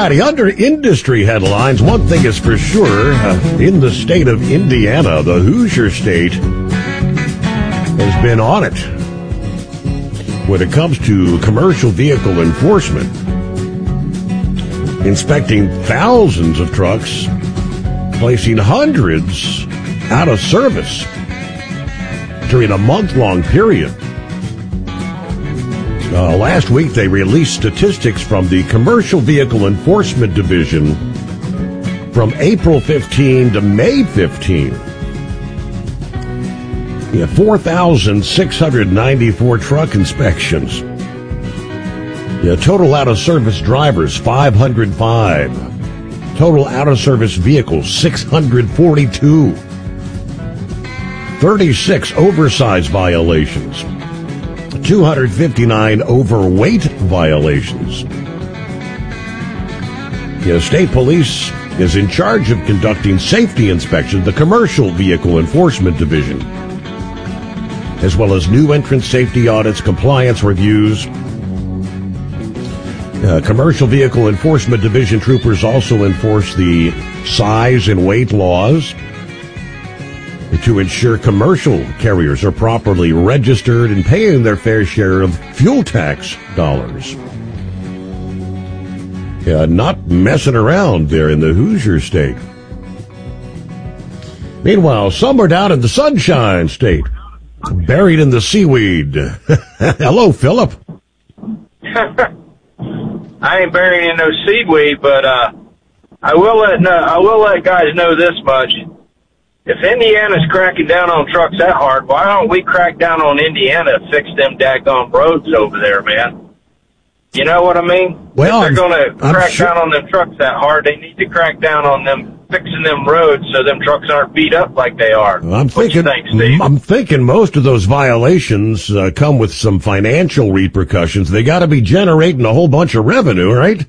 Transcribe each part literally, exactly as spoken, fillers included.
righty, under industry headlines, one thing is for sure. Uh, in the state of Indiana, the Hoosier State has been on it when it comes to commercial vehicle enforcement, inspecting thousands of trucks, placing hundreds out of service during a month-long period. Uh, last week, they released statistics from the Commercial Vehicle Enforcement Division from April fifteenth to May fifteenth. Yeah, four thousand six hundred ninety-four truck inspections. Yeah, total out-of-service drivers, five hundred five. Total out-of-service vehicles, six hundred forty-two. thirty-six oversized violations. two hundred fifty-nine overweight violations. Yeah, state police is in charge of conducting safety inspections, the Commercial Vehicle Enforcement Division, as well as new entrant safety audits, compliance reviews. Uh, Commercial Vehicle Enforcement Division troopers also enforce the size and weight laws to ensure commercial carriers are properly registered and paying their fair share of fuel tax dollars. Yeah, not messing around there in the Hoosier State. Meanwhile, somewhere down in the Sunshine State, buried in the seaweed. Hello, Philip. I ain't buried in no seaweed, but uh, I will let know, I will let guys know this much. If Indiana's cracking down on trucks that hard, why don't we crack down on Indiana and fix them daggone roads over there, man? You know what I mean? Well, if they're going to I'm crack sure- down on them trucks that hard, they need to crack down on them fixing them roads so them trucks aren't beat up like they are. I'm What thinking, you think, Steve? I'm thinking most of those violations uh, come with some financial repercussions. They got to be generating a whole bunch of revenue, right?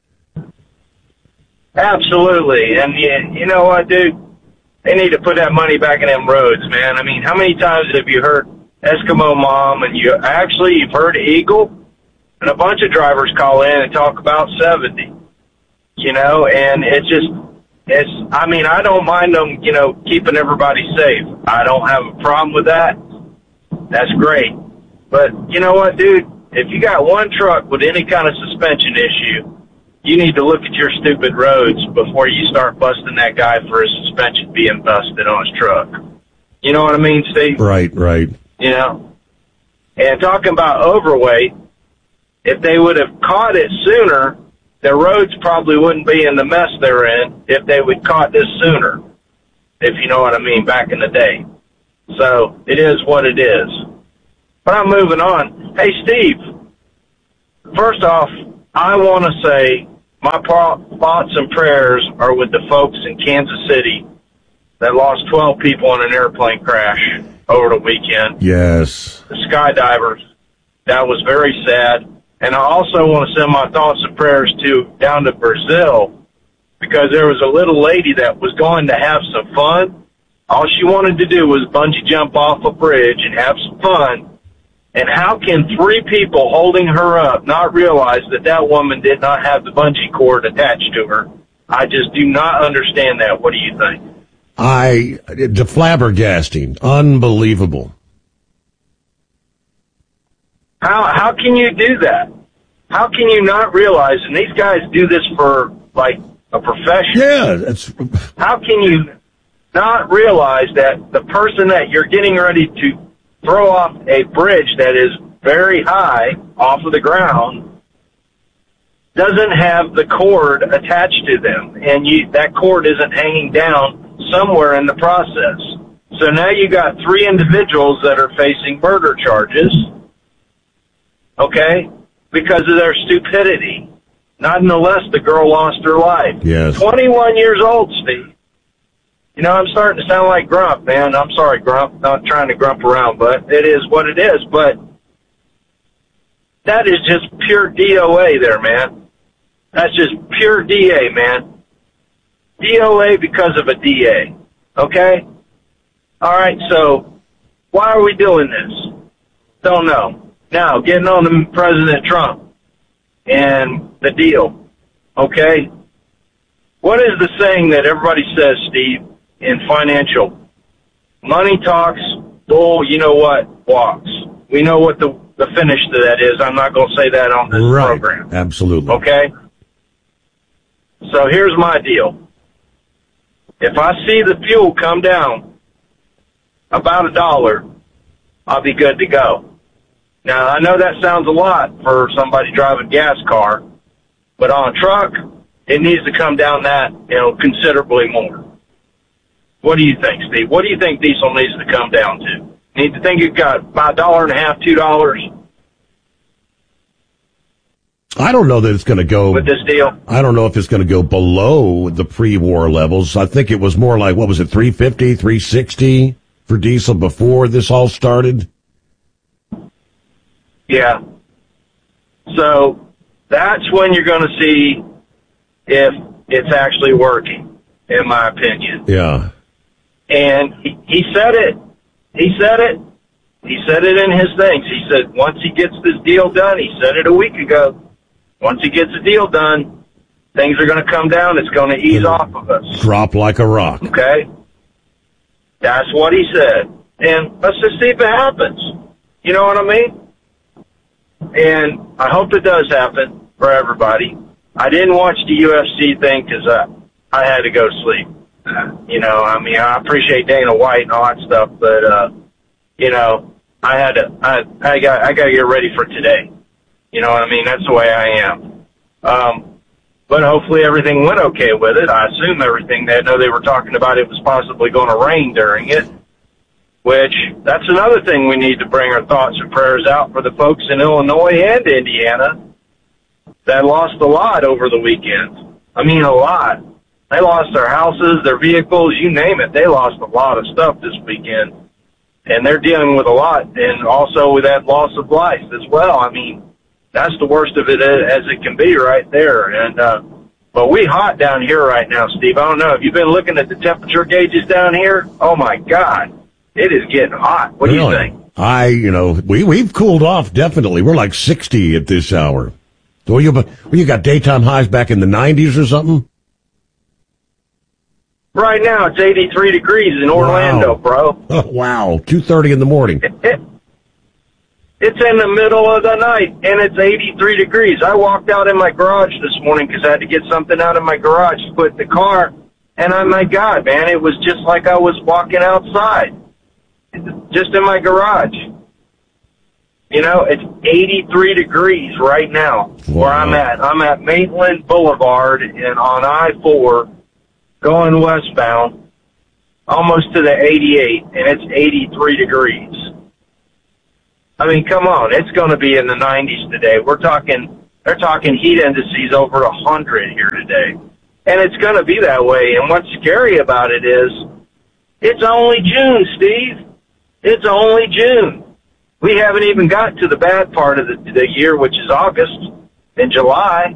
Absolutely. And you, you know what, dude? They need to put that money back in them roads, man. I mean, how many times have you heard Eskimo Mom and you actually you've heard Eagle and a bunch of drivers call in and talk about seventy, you know, and it's just, it's, I mean, I don't mind them, you know, keeping everybody safe. I don't have a problem with that. That's great. But you know what, dude? If you got one truck with any kind of suspension issue, you need to look at your stupid roads before you start busting that guy for his suspension being busted on his truck. You know what I mean, Steve? Right, right. You know? And talking about overweight, if they would have caught it sooner, their roads probably wouldn't be in the mess they're in if they would caught this sooner, if you know what I mean, back in the day. So it is what it is. But I'm moving on. Hey, Steve, first off, I want to say my thoughts and prayers are with the folks in Kansas City that lost twelve people in an airplane crash over the weekend. Yes. The skydivers. That was very sad. And I also want to send my thoughts and prayers to down to Brazil because there was a little lady that was going to have some fun. All she wanted to do was bungee jump off a bridge and have some fun. And how can three people holding her up not realize that that woman did not have the bungee cord attached to her? I just do not understand that. What do you think? I, the flabbergasting, unbelievable. How how can you do that? How can you not realize, and these guys do this for, like, a profession. Yeah, that's... How can you not realize that the person that you're getting ready to throw off a bridge that is very high off of the ground doesn't have the cord attached to them, and you, that cord isn't hanging down somewhere in the process. So now you got three individuals that are facing murder charges, okay, because of their stupidity. Nonetheless, the girl lost her life. Yes. twenty-one years old, Steve. You know, I'm starting to sound like Grump, man. I'm sorry, Grump. Not trying to grump around, but it is what it is. But that is just pure D O A there, man. That's just pure D A, man. D O A because of a D A. Okay? All right, so why are we doing this? Don't know. Now, getting on to President Trump and the deal. Okay? What is the saying that everybody says, Steve, in financial? Money talks, bull, you know what, walks. We know what the, the finish to that is. I'm not going to say that on this right. program. Absolutely. Okay? So here's my deal. If I see the fuel come down about a dollar, I'll be good to go. Now, I know that sounds a lot for somebody driving a gas car, but on a truck, it needs to come down that, you know, considerably more. What do you think, Steve? What do you think diesel needs to come down to? Need to think it got about a dollar and a half, two dollars? I don't know that it's going to go with this deal. I don't know if it's going to go below the pre-war levels. I think it was more like, what was it, three fifty, three sixty for diesel before this all started? Yeah. So that's when you're going to see if it's actually working, in my opinion. Yeah. And he, he said it. He said it. He said it in his things. He said once he gets this deal done, he said it a week ago, once he gets the deal done, things are going to come down. It's going to ease It'll off of us. Drop like a rock. Okay? That's what he said. And let's just see if it happens. You know what I mean? And I hope it does happen for everybody. I didn't watch the U F C thing because I, I had to go to sleep. Uh, you know, I mean, I appreciate Dana White and all that stuff, but, uh, you know, I had to, I, I got, I got to get ready for today. You know what I mean? That's the way I am. Um, but hopefully everything went okay with it. I assume everything. They know they were talking about it was possibly going to rain during it, which that's another thing we need to bring our thoughts and prayers out for the folks in Illinois and Indiana that lost a lot over the weekend. I mean, a lot. They lost their houses, their vehicles, you name it. They lost a lot of stuff this weekend. And they're dealing with a lot, and also with that loss of life as well. I mean, that's the worst of it as it can be right there. And, uh, but we hot down here right now, Steve. I don't know. Have you been looking at the temperature gauges down here? Oh, my God. It is getting hot. What really? do you think? I, you know, we, we've cooled off, definitely. We're like sixty at this hour. So you, well, you got daytime highs back in the nineties or something? Right now, it's eighty-three degrees in Orlando, wow. bro. Oh, wow. two thirty in the morning. It, it, it's in the middle of the night, and it's eighty-three degrees. I walked out in my garage this morning because I had to get something out of my garage to put in the car. And, oh, my God, man, it was just like I was walking outside, just in my garage. You know, it's eighty-three degrees right now wow. where I'm at. I'm at Maitland Boulevard and on I four going westbound, almost to the eighty-eight, and it's eighty-three degrees. I mean, come on, it's going to be in the nineties today. We're talking, they're talking heat indices over one hundred here today. And it's going to be that way. And what's scary about it is it's only June, Steve. It's only June. We haven't even got to the bad part of the, the year, which is August and July.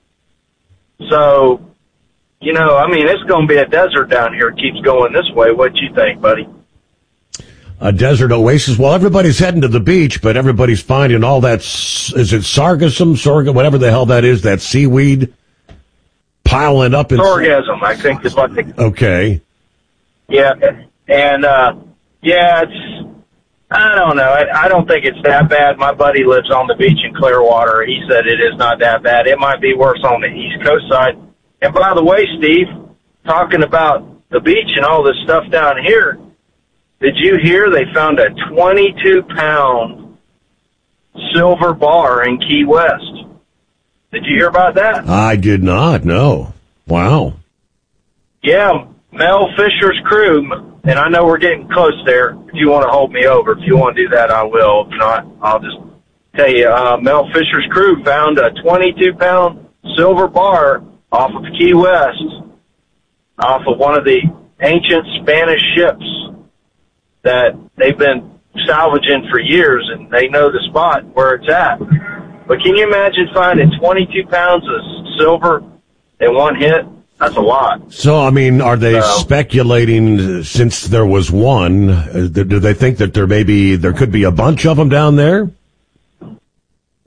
So, you know, I mean, it's going to be a desert down here. It keeps going this way. What do you think, buddy? A desert oasis. Well, everybody's heading to the beach, but everybody's finding all that, is it sargassum, sorghum, whatever the hell that is, that seaweed piling up in... Sorghasm, I think is what they... Okay. Yeah, and, uh, yeah, it's... I don't know. I, I don't think it's that bad. My buddy lives on the beach in Clearwater. He said it is not that bad. It might be worse on the East Coast side. And by the way, Steve, talking about the beach and all this stuff down here, did you hear they found a twenty-two pound silver bar in Key West? Did you hear about that? I did not, no. Wow. Yeah, Mel Fisher's crew, and I know we're getting close there. If you want to hold me over, if you want to do that, I will. If not, I'll just tell you. Uh, Mel Fisher's crew found a twenty-two pound silver bar off of Key West, off of one of the ancient Spanish ships that they've been salvaging for years, and they know the spot where it's at. But can you imagine finding twenty-two pounds of silver in one hit? That's a lot. So, I mean, are they so, speculating, since there was one, uh, do they think that there may be, there could be a bunch of them down there?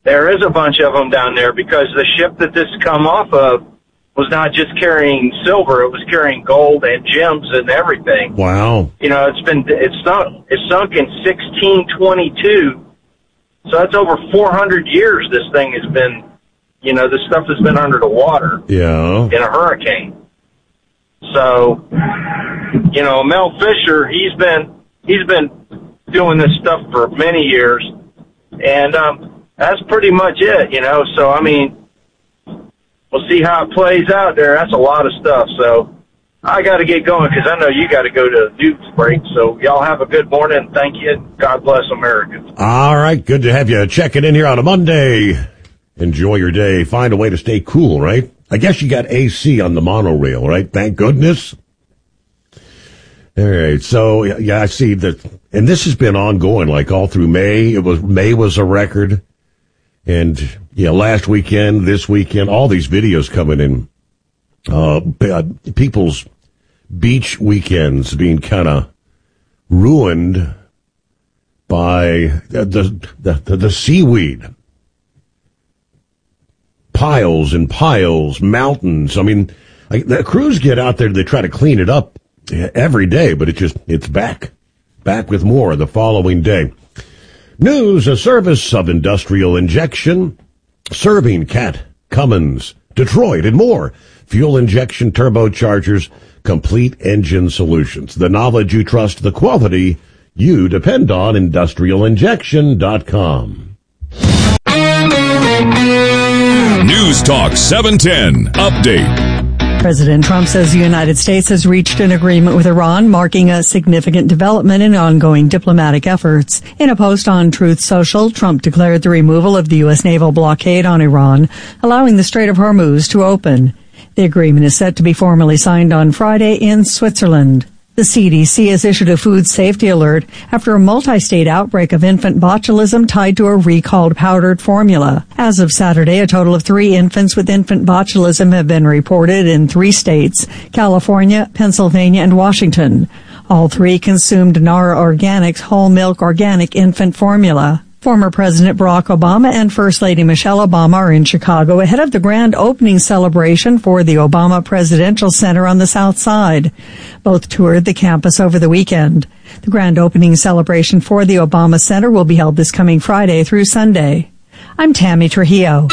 there is a bunch of them down there because the ship that this come off of was not just carrying silver, it was carrying gold and gems and everything. Wow. You know, it's been, it's sunk, it's sunk in sixteen twenty-two. So that's over four hundred years this thing has been, you know, this stuff has been under the water. Yeah. In a hurricane. So, you know, Mel Fisher, he's been, he's been doing this stuff for many years. And, um, that's pretty much it, you know. So, I mean, we'll see how it plays out there. That's a lot of stuff. So I got to get going because I know you got to go to a news break. So y'all have a good morning. Thank you. God bless America. All right. Good to have you checking in here on a Monday. Enjoy your day. Find a way to stay cool, right? I guess you got A C on the monorail, right? Thank goodness. All right. So, yeah, I see that. And this has been ongoing like all through May. It was May was a record. And, yeah, last weekend, this weekend, all these videos coming in, uh, people's beach weekends being kind of ruined by the, the, the, the seaweed. Piles and piles, mountains. I mean, like, the crews get out there, they try to clean it up every day, but it just, it's back, back with more the following day. News, a service of Industrial Injection, serving Cat, Cummins, Detroit, and more. Fuel injection turbochargers, complete engine solutions. The knowledge you trust, the quality you depend on. industrial injection dot com. News Talk seven ten Update. President Trump says the United States has reached an agreement with Iran, marking a significant development in ongoing diplomatic efforts. In a post on Truth Social, Trump declared the removal of the U S naval blockade on Iran, allowing the Strait of Hormuz to open. The agreement is set to be formally signed on Friday in Switzerland. The C D C has issued a food safety alert after a multi-state outbreak of infant botulism tied to a recalled powdered formula. As of Saturday, a total of three infants with infant botulism have been reported in three states, California, Pennsylvania, and Washington. All three consumed Nara Organics whole milk organic infant formula. Former President Barack Obama and First Lady Michelle Obama are in Chicago ahead of the grand opening celebration for the Obama Presidential Center on the South Side. Both toured the campus over the weekend. The grand opening celebration for the Obama Center will be held this coming Friday through Sunday. I'm Tammy Trujillo.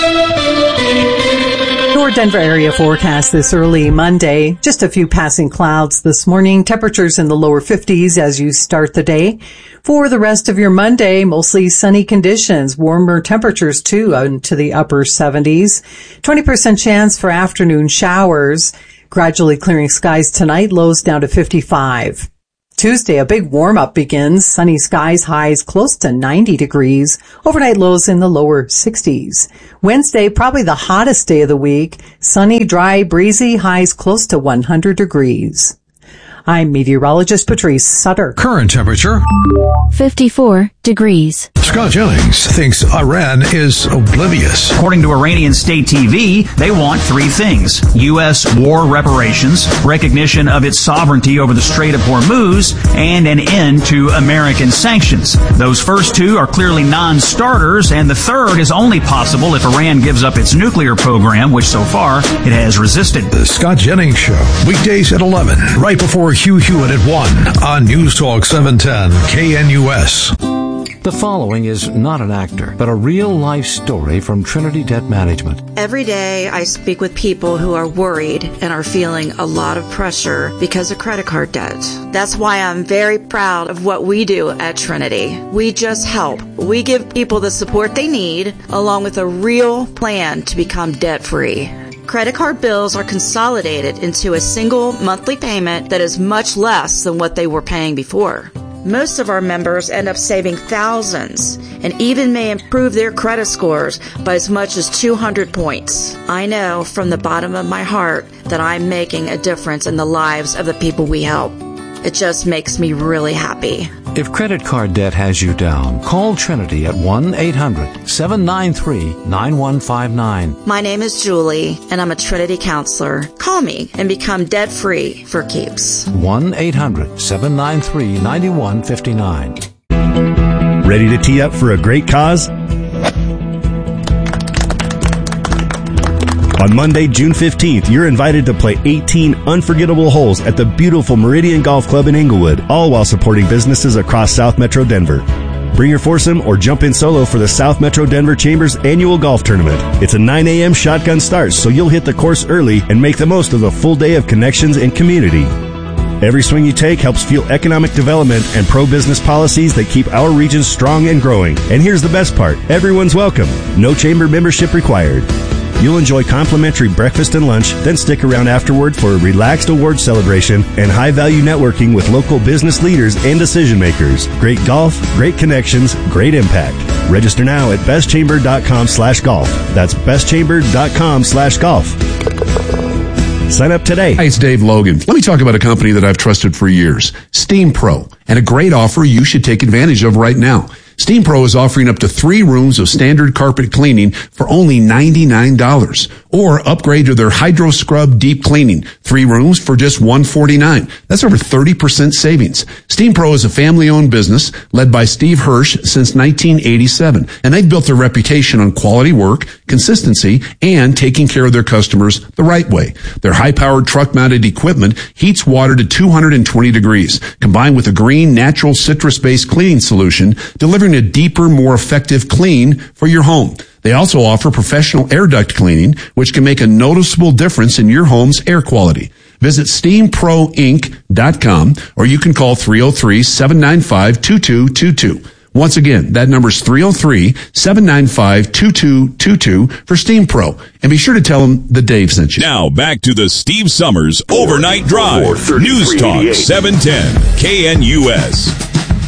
Your Denver area forecast this early Monday. Just a few passing clouds this morning. Temperatures in the lower fifties as you start the day. For the rest of your Monday, mostly sunny conditions. Warmer temperatures too into the upper seventies. twenty percent chance for afternoon showers. Gradually clearing skies tonight. Lows down to fifty-five. Tuesday, a big warm-up begins. Sunny skies, highs close to ninety degrees. Overnight lows in the lower sixties. Wednesday, probably the hottest day of the week. Sunny, dry, breezy, highs close to one hundred degrees. I'm meteorologist Patrice Sutter. Current temperature fifty-four degrees. Scott Jennings thinks Iran is oblivious. According to Iranian state T V, they want three things: U S war reparations, recognition of its sovereignty over the Strait of Hormuz, and an end to American sanctions. Those first two are clearly non-starters, and the third is only possible if Iran gives up its nuclear program, which so far it has resisted. The Scott Jennings Show, weekdays at eleven, right before Hugh Hewitt at one on News Talk seven ten K N U S. The following is not an actor, but a real-life story from Trinity Debt Management. Every day I speak with people who are worried and are feeling a lot of pressure because of credit card debt. That's why I'm very proud of what we do at Trinity. We just help. We give people the support they need, along with a real plan to become debt-free. Credit card bills are consolidated into a single monthly payment that is much less than what they were paying before. Most of our members end up saving thousands and even may improve their credit scores by as much as two hundred points. I know from the bottom of my heart that I'm making a difference in the lives of the people we help. It just makes me really happy. If credit card debt has you down, call Trinity at one eight hundred seven nine three nine one five nine. My name is Julie, and I'm a Trinity counselor. Call me and become debt-free for keeps. one eight hundred seven nine three nine one five nine. Ready to tee up for a great cause? On Monday, June fifteenth, you're invited to play eighteen unforgettable holes at the beautiful Meridian Golf Club in Englewood, all while supporting businesses across South Metro Denver. Bring your foursome or jump in solo for the South Metro Denver Chamber's annual golf tournament. It's a nine a.m. shotgun start, so you'll hit the course early and make the most of the full day of connections and community. Every swing you take helps fuel economic development and pro-business policies that keep our region strong and growing. And here's the best part. Everyone's welcome. No chamber membership required. You'll enjoy complimentary breakfast and lunch, then stick around afterward for a relaxed awards celebration and high-value networking with local business leaders and decision-makers. Great golf, great connections, great impact. Register now at bestchamber.com slash golf. That's bestchamber.com slash golf. Sign up today. Hi, it's Dave Logan. Let me talk about a company that I've trusted for years, Steam Pro, and a great offer you should take advantage of right now. Steam Pro is offering up to three rooms of standard carpet cleaning for only ninety-nine dollars. Or upgrade to their Hydro Scrub Deep Cleaning. Three rooms for just one hundred forty-nine dollars. That's over thirty percent savings. Steam Pro is a family-owned business led by Steve Hirsch since nineteen eighty-seven. And they've built their reputation on quality work, consistency, and taking care of their customers the right way. Their high-powered truck-mounted equipment heats water to two hundred twenty degrees, combined with a green, natural, citrus-based cleaning solution, delivering a deeper, more effective clean for your home. They also offer professional air duct cleaning, which can make a noticeable difference in your home's air quality. Visit steam pro inc dot com or you can call three oh three, seven nine five, two two two two. Once again, that number is three oh three, seven nine five, two two two two for Steam Pro. And be sure to tell them that Dave sent you. Now back to the Steve Summers Overnight Drive. News Talk seven ten K N U S.